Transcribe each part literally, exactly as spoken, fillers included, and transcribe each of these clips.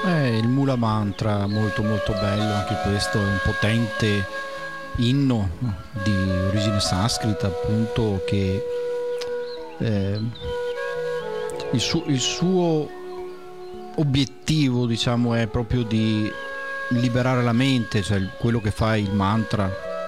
Eh, il Mula Mantra, molto molto bello, anche questo è un potente inno di origine sanscrita, appunto, che eh, il, suo, il suo obiettivo, diciamo, è proprio di liberare la mente, cioè quello che fa il mantra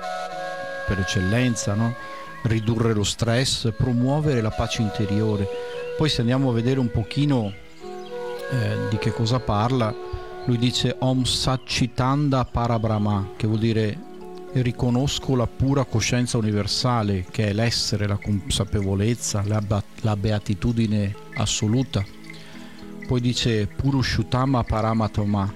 per eccellenza, no? Ridurre lo stress, promuovere la pace interiore. Poi se andiamo a vedere un pochino eh, di che cosa parla, lui dice Om Satchitanda Parabrahma, che vuol dire riconosco la pura coscienza universale, che è l'essere, la consapevolezza, la, la beatitudine assoluta. Poi dice Purushottama Paramatma,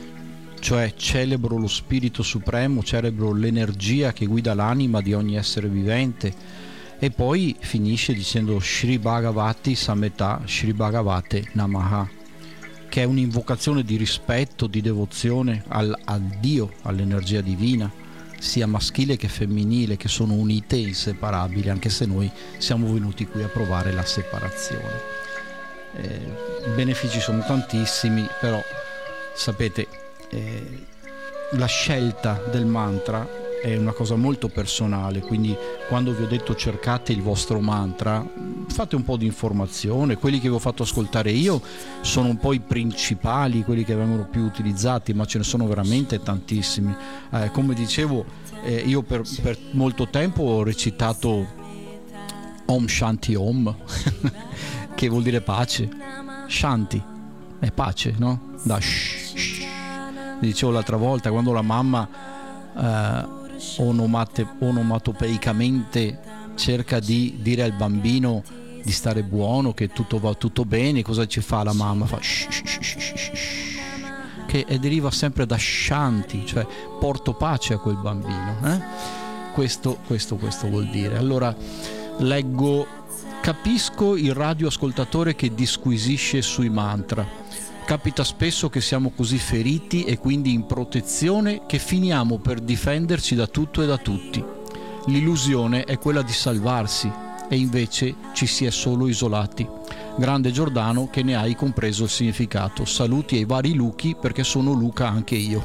cioè celebro lo spirito supremo, celebro l'energia che guida l'anima di ogni essere vivente. E poi finisce dicendo Shri Bhagavati Sameta Shri Bhagavate Namaha, che è un'invocazione di rispetto, di devozione al, al Dio, all'energia divina, sia maschile che femminile, che sono unite e inseparabili, anche se noi siamo venuti qui a provare la separazione. Eh, i benefici sono tantissimi, però sapete, eh, la scelta del mantra è una cosa molto personale, quindi quando vi ho detto cercate il vostro mantra, fate un po' di informazione. Quelli che vi ho fatto ascoltare io sono un po' i principali, quelli che vengono più utilizzati, ma ce ne sono veramente tantissimi. Eh, come dicevo, eh, io per, per molto tempo ho recitato Om Shanti Om che vuol dire pace. Shanti è pace, no? Da shh, shh. Dicevo l'altra volta, quando la mamma eh, onomate, onomatopeicamente cerca di dire al bambino di stare buono, che tutto va tutto bene, cosa ci fa la mamma? Fa shh, shh, shh, shh, shh, che deriva sempre da Shanti, cioè porto pace a quel bambino, eh? questo, questo, questo vuol dire. Allora leggo: capisco il radioascoltatore che disquisisce sui mantra. Capita spesso che siamo così feriti e quindi in protezione che finiamo per difenderci da tutto e da tutti. L'illusione è quella di salvarsi e invece ci si è solo isolati. Grande Giordano, che ne hai compreso il significato. Saluti ai vari Luchi, perché sono Luca anche io.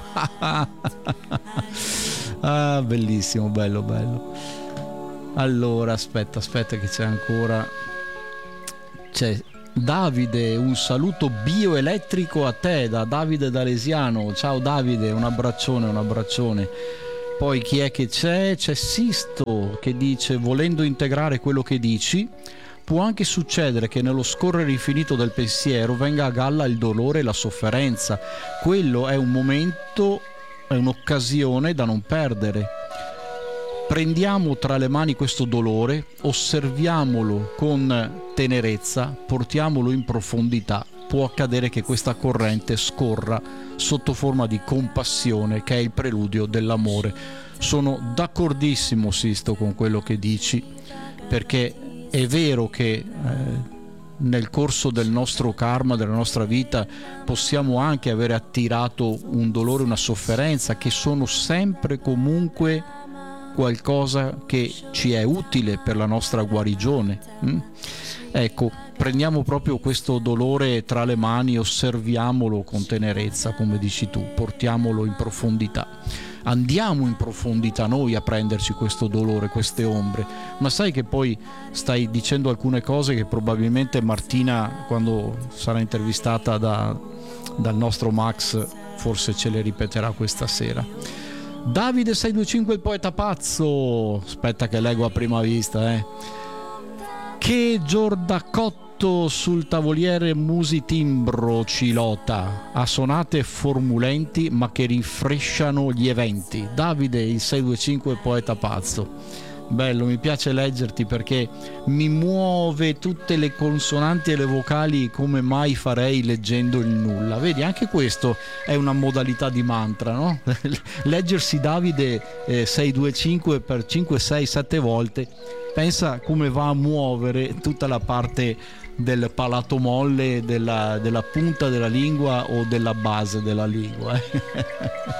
Ah, bellissimo, bello, bello. Allora, aspetta, aspetta che c'è ancora... C'è... Davide, un saluto bioelettrico a te da Davide D'Alesiano. Ciao Davide, un abbraccione, un abbraccione. Poi chi è che c'è? C'è Sisto che dice: volendo integrare quello che dici, può anche succedere che nello scorrere infinito del pensiero venga a galla il dolore e la sofferenza. Quello è un momento, è un'occasione da non perdere. Prendiamo tra le mani questo dolore, osserviamolo con tenerezza, portiamolo in profondità. Può accadere che questa corrente scorra sotto forma di compassione, che è il preludio dell'amore. Sono d'accordissimo, Sisto, con quello che dici, perché è vero che eh, nel corso del nostro karma, della nostra vita, possiamo anche avere attirato un dolore, una sofferenza, che sono sempre comunque qualcosa che ci è utile per la nostra guarigione. Mm? Ecco, prendiamo proprio questo dolore tra le mani, osserviamolo con tenerezza, come dici tu, portiamolo in profondità. Andiamo in profondità noi a prenderci questo dolore, queste ombre. Ma sai che poi stai dicendo alcune cose che probabilmente Martina, quando sarà intervistata da, dal nostro Max, forse ce le ripeterà questa sera. Davide sei due cinque, il poeta pazzo. Aspetta che leggo a prima vista, eh. Che giordacotto sul tavoliere musitimbro cilota, a sonate formulenti ma che rinfresciano gli eventi. Davide il sei due cinque, poeta pazzo. Bello, mi piace leggerti perché mi muove tutte le consonanti e le vocali come mai farei leggendo il nulla. Vedi, anche questo è una modalità di mantra, no? Leggersi Davide eh, sei due cinque per cinque sei sette volte, pensa come va a muovere tutta la parte del palato molle, della, della punta della lingua o della base della lingua.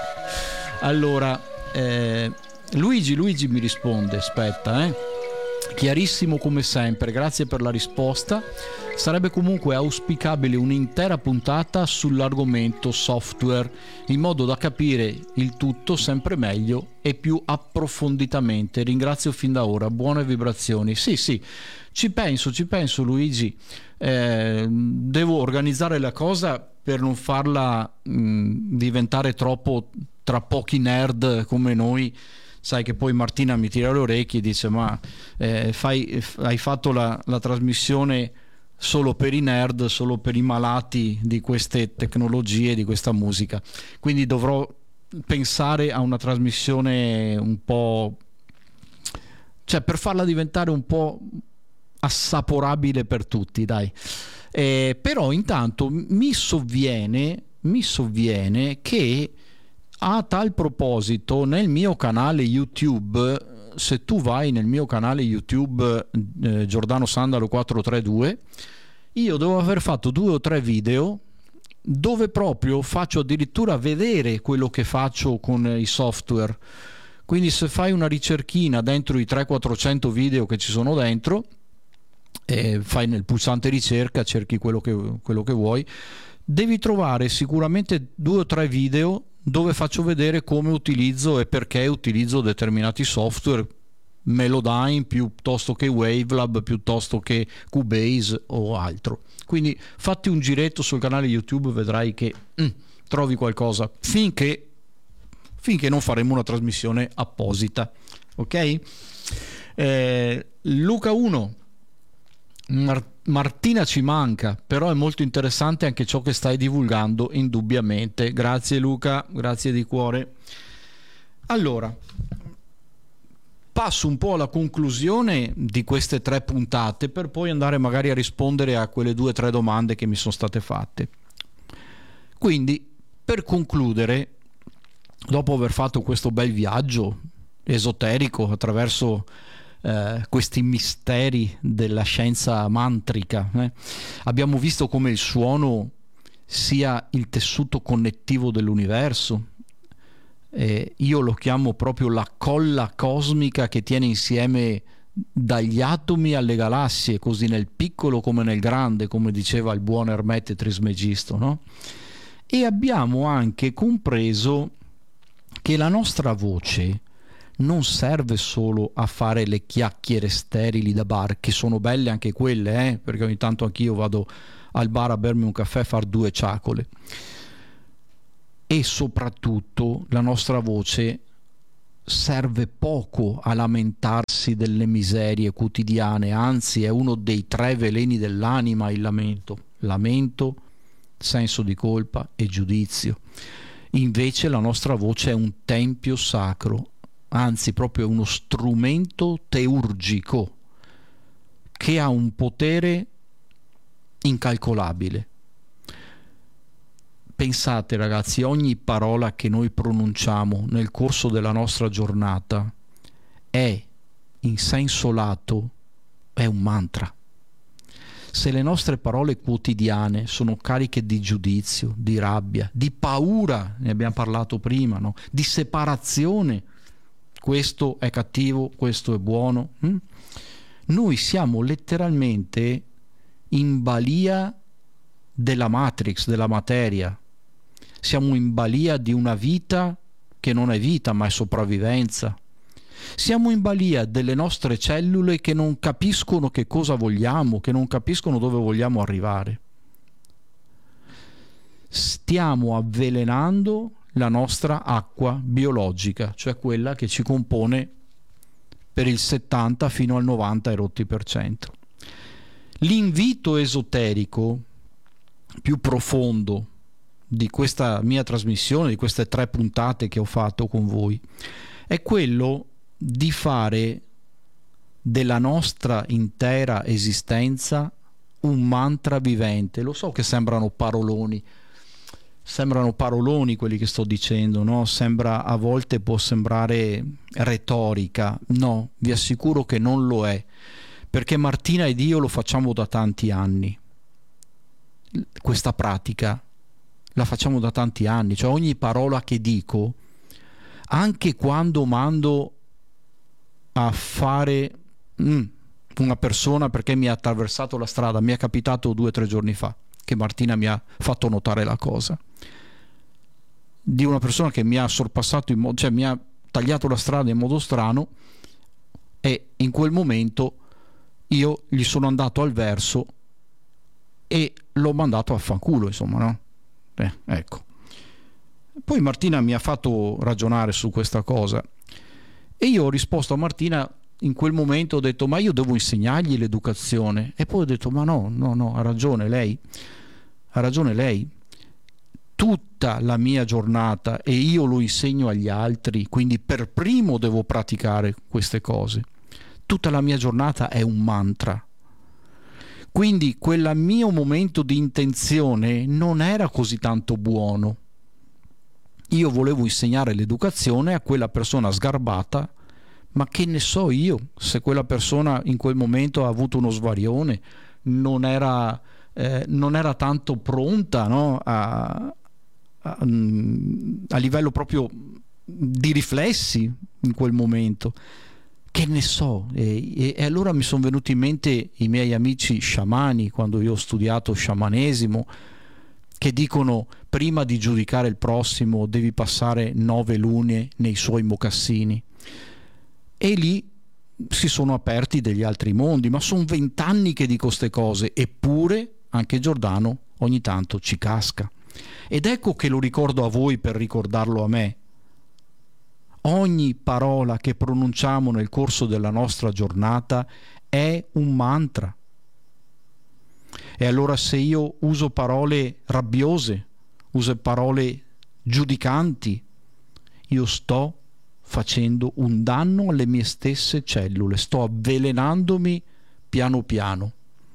Allora, eh, Luigi, Luigi mi risponde, aspetta, eh. Chiarissimo come sempre, grazie per la risposta. Sarebbe comunque auspicabile un'intera puntata sull'argomento software, in modo da capire il tutto sempre meglio e più approfonditamente. Ringrazio fin da ora, buone vibrazioni. Sì, sì, ci penso, ci penso Luigi. Eh, devo organizzare la cosa per non farla mh, diventare troppo tra pochi nerd come noi. Sai che poi Martina mi tira le orecchie e dice ma eh, fai, hai fatto la, la trasmissione solo per i nerd, solo per i malati di queste tecnologie, di questa musica, quindi dovrò pensare a una trasmissione un po', cioè per farla diventare un po' assaporabile per tutti, dai. Eh, però intanto mi sovviene mi sovviene che a tal proposito nel mio canale YouTube, se tu vai nel mio canale YouTube eh, Giordano Sandalo quattrocentotrentadue, io devo aver fatto due o tre video dove proprio faccio addirittura vedere quello che faccio con i software. Quindi se fai una ricerchina dentro i trecento quattrocento video che ci sono dentro, e fai nel pulsante ricerca, cerchi quello che, quello che vuoi, devi trovare sicuramente due o tre video dove faccio vedere come utilizzo e perché utilizzo determinati software, Melodyne piuttosto che Wavelab, piuttosto che Cubase o altro. Quindi fatti un giretto sul canale YouTube, vedrai che mm, trovi qualcosa, finché, finché non faremo una trasmissione apposita, ok? Eh, Luca uno, Mar- Martina ci manca, però è molto interessante anche ciò che stai divulgando, indubbiamente. Grazie Luca, grazie di cuore. Allora, passo un po' alla conclusione di queste tre puntate per poi andare magari a rispondere a quelle due o tre domande che mi sono state fatte. Quindi, per concludere, dopo aver fatto questo bel viaggio esoterico attraverso Eh, questi misteri della scienza mantrica, eh? Abbiamo visto come il suono sia il tessuto connettivo dell'universo, eh, io lo chiamo proprio la colla cosmica che tiene insieme dagli atomi alle galassie, così nel piccolo come nel grande, come diceva il buon Ermete Trismegisto, no? E abbiamo anche compreso che la nostra voce non serve solo a fare le chiacchiere sterili da bar, che sono belle anche quelle, eh? Perché ogni tanto anch'io vado al bar a bermi un caffè e far due ciacole. E soprattutto la nostra voce serve poco a lamentarsi delle miserie quotidiane, anzi è uno dei tre veleni dell'anima il lamento. Lamento, senso di colpa e giudizio. Invece la nostra voce è un tempio sacro, anzi proprio uno strumento teurgico che ha un potere incalcolabile. Pensate ragazzi, ogni parola che noi pronunciamo nel corso della nostra giornata è, in senso lato, è un mantra. Se le nostre parole quotidiane sono cariche di giudizio, di rabbia, di paura, ne abbiamo parlato prima, no? Di separazione, questo è cattivo, questo è buono, hm? Noi siamo letteralmente in balia della matrix, della materia. Siamo in balia di una vita che non è vita ma è sopravvivenza. Siamo in balia delle nostre cellule che non capiscono che cosa vogliamo, che non capiscono dove vogliamo arrivare. Stiamo avvelenando la nostra acqua biologica, cioè quella che ci compone per il settanta fino al novanta e rotti per cento. L'invito esoterico più profondo di questa mia trasmissione, di queste tre puntate che ho fatto con voi, è quello di fare della nostra intera esistenza un mantra vivente. Lo so che sembrano paroloni, sembrano paroloni quelli che sto dicendo, no? Sembra, a volte può sembrare retorica. No, vi assicuro che non lo è, perché Martina ed io lo facciamo da tanti anni. Questa pratica la facciamo da tanti anni, cioè ogni parola che dico, anche quando mando a fare mm, una persona perché mi ha attraversato la strada, mi è capitato due o tre giorni fa, che Martina mi ha fatto notare la cosa, di una persona che mi ha sorpassato in modo, cioè mi ha tagliato la strada in modo strano, e in quel momento io gli sono andato al verso e l'ho mandato a fanculo, insomma, no? Eh, ecco. Poi Martina mi ha fatto ragionare su questa cosa e io ho risposto a Martina in quel momento, ho detto ma io devo insegnargli l'educazione, e poi ho detto ma no, no, no, ha ragione lei, ha ragione lei. Tutta la mia giornata, e io lo insegno agli altri, quindi per primo devo praticare queste cose, tutta la mia giornata è un mantra. Quindi quel mio momento di intenzione non era così tanto buono. Io volevo insegnare l'educazione a quella persona sgarbata, ma che ne so io se quella persona in quel momento ha avuto uno svarione, non era, eh, non era tanto pronta, no? a, a, a livello proprio di riflessi in quel momento. Che ne so, e, e allora mi sono venuti in mente i miei amici sciamani, quando io ho studiato sciamanesimo, che dicono prima di giudicare il prossimo devi passare nove lune nei suoi mocassini, e lì si sono aperti degli altri mondi. Ma sono vent'anni che dico queste cose, eppure anche Giordano ogni tanto ci casca, ed ecco che lo ricordo a voi per ricordarlo a me. Ogni parola che pronunciamo nel corso della nostra giornata è un mantra. E allora se io uso parole rabbiose, uso parole giudicanti, io sto facendo un danno alle mie stesse cellule, sto avvelenandomi piano piano.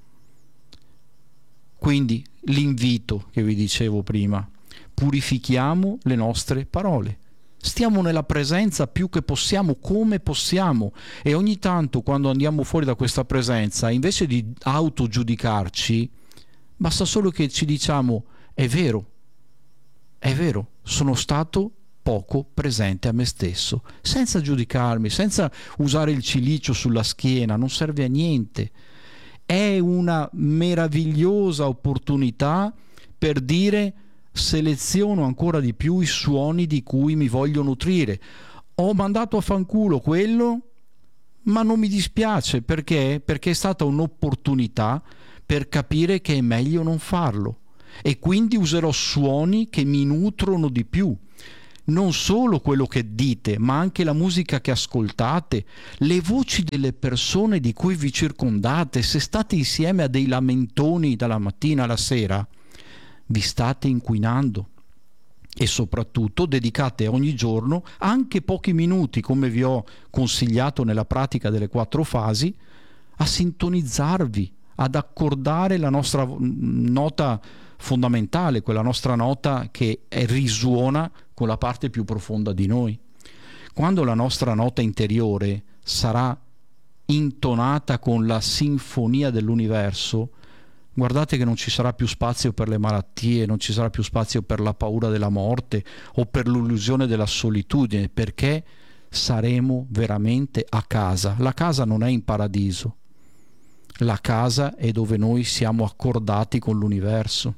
Quindi l'invito che vi dicevo prima, purifichiamo le nostre parole. Stiamo nella presenza più che possiamo, come possiamo, e ogni tanto quando andiamo fuori da questa presenza, invece di autogiudicarci, basta solo che ci diciamo è vero, è vero, sono stato poco presente a me stesso, senza giudicarmi, senza usare il cilicio sulla schiena, non serve a niente. È una meravigliosa opportunità per dire seleziono ancora di più i suoni di cui mi voglio nutrire. Ho mandato a fanculo quello, ma non mi dispiace, perché? Perché è stata un'opportunità per capire che è meglio non farlo, e quindi userò suoni che mi nutrono di più. Non solo quello che dite, ma anche la musica che ascoltate, le voci delle persone di cui vi circondate. Se state insieme a dei lamentoni dalla mattina alla sera, vi state inquinando. E soprattutto dedicate ogni giorno anche pochi minuti, come vi ho consigliato nella pratica delle quattro fasi, a sintonizzarvi, ad accordare la nostra nota fondamentale, quella nostra nota che è, risuona con la parte più profonda di noi. Quando la nostra nota interiore sarà intonata con la sinfonia dell'universo, guardate che non ci sarà più spazio per le malattie, non ci sarà più spazio per la paura della morte o per l'illusione della solitudine, perché saremo veramente a casa. La casa non è in paradiso, la casa è dove noi siamo accordati con l'universo.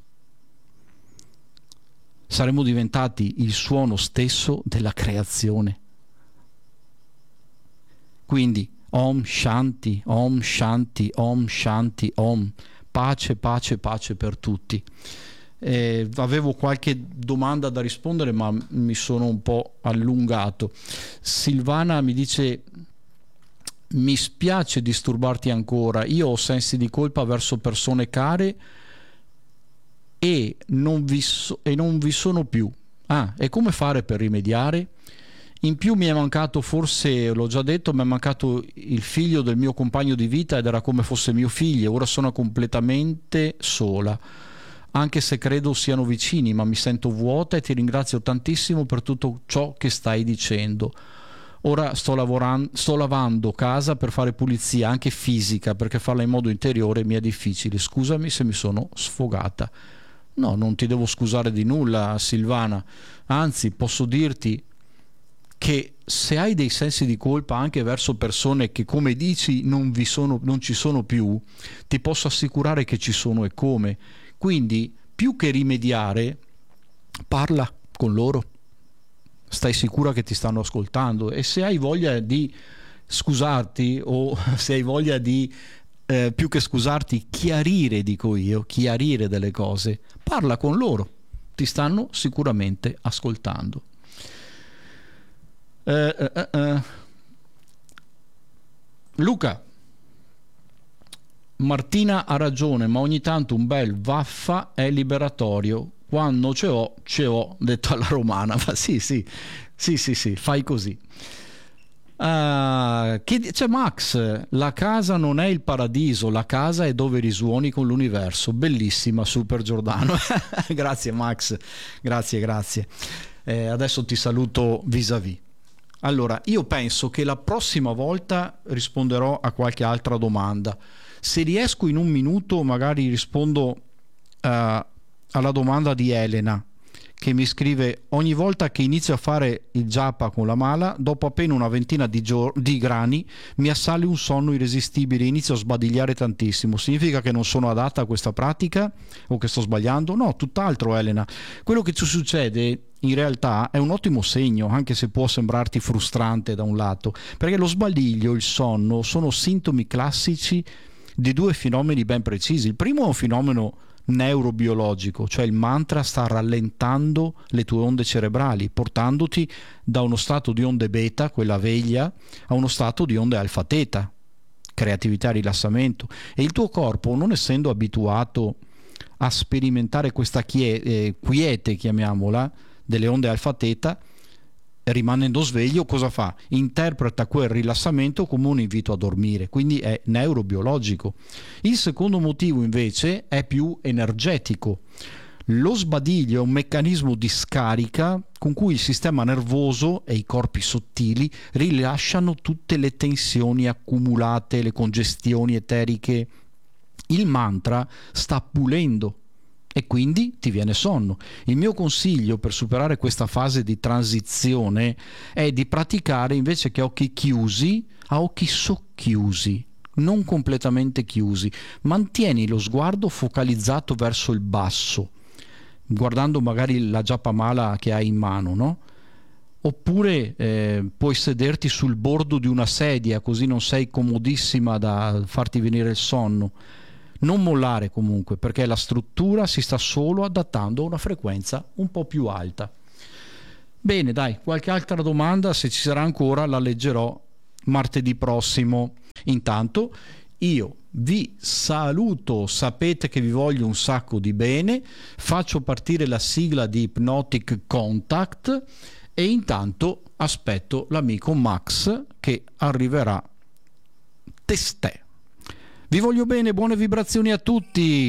Saremo diventati il suono stesso della creazione. Quindi Om Shanti, Om Shanti, Om Shanti, Om. Pace, pace, pace per tutti. Eh, avevo qualche domanda da rispondere, ma mi sono un po' allungato. Silvana mi dice: mi spiace disturbarti ancora, io ho sensi di colpa verso persone care e non vi, so- e non vi sono più. Ah, e come fare per rimediare? In più mi è mancato, forse l'ho già detto, mi è mancato il figlio del mio compagno di vita ed era come fosse mio figlio. Ora sono completamente sola, anche se credo siano vicini, ma mi sento vuota e ti ringrazio tantissimo per tutto ciò che stai dicendo. Ora sto lavorando, sto lavando casa per fare pulizia anche fisica, perché farla in modo interiore mi è difficile. Scusami se mi sono sfogata. No, non ti devo scusare di nulla, Silvana, anzi posso dirti che se hai dei sensi di colpa anche verso persone che, come dici, non vi sono, non ci sono più, ti posso assicurare che ci sono e come. Quindi, più che rimediare, parla con loro. Stai sicura che ti stanno ascoltando, e se hai voglia di scusarti, o se hai voglia di eh, più che scusarti, chiarire, dico io, chiarire delle cose, parla con loro, ti stanno sicuramente ascoltando. Eh, eh, eh. Luca, Martina ha ragione, ma ogni tanto un bel vaffa è liberatorio. Quando ce ho, ce ho, detto alla romana. Ma sì, sì, sì, sì, sì, fai così. Uh, che dice Max, la casa non è il paradiso, la casa è dove risuoni con l'universo. Bellissima, super Giordano. Grazie Max, grazie, grazie. Eh, adesso ti saluto vis-à-vis. Allora, io penso che la prossima volta risponderò a qualche altra domanda. Se riesco in un minuto, magari rispondo uh, alla domanda di Elena, che mi scrive: ogni volta che inizio a fare il japa con la mala, dopo appena una ventina di, gior- di grani mi assale un sonno irresistibile, inizio a sbadigliare tantissimo. Significa che non sono adatta a questa pratica o che sto sbagliando? No, tutt'altro, Elena. Quello che ci succede in realtà è un ottimo segno, anche se può sembrarti frustrante da un lato, perché lo sbadiglio e il sonno sono sintomi classici di due fenomeni ben precisi. Il primo è un fenomeno neurobiologico, cioè il mantra sta rallentando le tue onde cerebrali, portandoti da uno stato di onde beta, quella veglia, a uno stato di onde alfa teta, creatività e rilassamento, e il tuo corpo, non essendo abituato a sperimentare questa chie- eh, quiete, chiamiamola, delle onde alfa teta, rimanendo sveglio, cosa fa? Interpreta quel rilassamento come un invito a dormire, quindi è neurobiologico. Il secondo motivo invece è più energetico. Lo sbadiglio è un meccanismo di scarica con cui il sistema nervoso e i corpi sottili rilasciano tutte le tensioni accumulate, le congestioni eteriche. Il mantra sta pulendo e quindi ti viene sonno. Il mio consiglio per superare questa fase di transizione è di praticare, invece che occhi chiusi, a occhi socchiusi, non completamente chiusi. Mantieni lo sguardo focalizzato verso il basso, guardando magari la japamala che hai in mano, no? Oppure eh, puoi sederti sul bordo di una sedia, così non sei comodissima da farti venire il sonno. Non mollare comunque, perché la struttura si sta solo adattando a una frequenza un po' più alta. Bene, dai, qualche altra domanda, se ci sarà ancora, la leggerò martedì prossimo. Intanto io vi saluto, sapete che vi voglio un sacco di bene, faccio partire la sigla di Hypnotic Contact e intanto aspetto l'amico Max che arriverà testè. Vi voglio bene, buone vibrazioni a tutti!